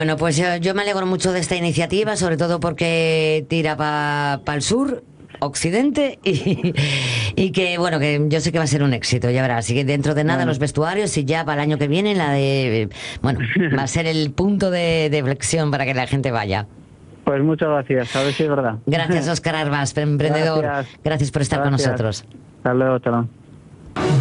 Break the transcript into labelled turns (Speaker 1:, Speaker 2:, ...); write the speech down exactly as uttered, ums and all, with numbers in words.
Speaker 1: Bueno, pues yo, yo me alegro mucho de esta iniciativa, sobre todo porque tira para pa el sur, occidente, y, y que, bueno, que yo sé que va a ser un éxito, ya verás. Así que dentro de nada
Speaker 2: Bueno,
Speaker 1: los vestuarios y ya para el año que viene la de... Bueno, va a ser el punto de, de flexión para que la gente vaya.
Speaker 2: pues muchas gracias, a ver si es verdad.
Speaker 1: Gracias, Óscar Arbas, emprendedor.
Speaker 2: Gracias,
Speaker 1: Gracias por estar con
Speaker 2: gracias.
Speaker 1: nosotros.
Speaker 2: Hasta luego, chao.